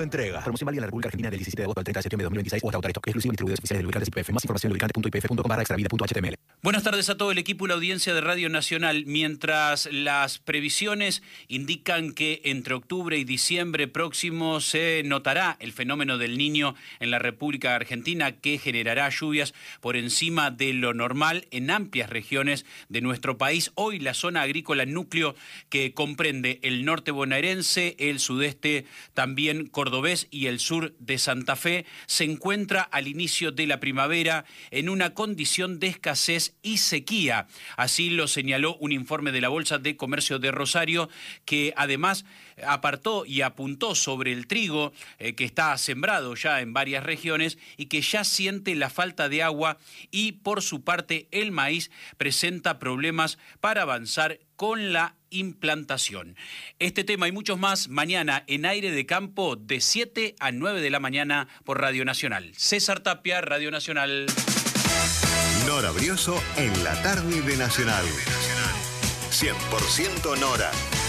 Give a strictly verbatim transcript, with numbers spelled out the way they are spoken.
Entrega. Promoción válida en la República Argentina del diecisiete de agosto al treinta de septiembre de dos mil veintiséis o hasta agotar stock. Exclusivo distribuidores oficiales de lubricantes Y P F. Más información en lubricante punto i p f punto com barra extravida punto h t m l. Buenas tardes a todo el equipo y la audiencia de Radio Nacional. Mientras las previsiones indican que entre octubre y diciembre próximo se notará el fenómeno del Niño en la República Argentina, que generará lluvias por encima de lo normal en amplias regiones de nuestro país. Hoy la zona agrícola núcleo, que comprende el norte bonaerense, el sudeste también cordobés y el sur de Santa Fe, se encuentra al inicio de la primavera en una condición de escasez y sequía. Así lo señaló un informe de la Bolsa de Comercio de Rosario, que además apartó y apuntó sobre el trigo, eh, que está sembrado ya en varias regiones y que ya siente la falta de agua, y por su parte el maíz presenta problemas para avanzar con la implantación. Este tema y muchos más mañana en Aire de Campo de siete a nueve de la mañana por Radio Nacional. César Tapia, Radio Nacional. Nora Brioso en la tarde de Nacional. cien por ciento Nora.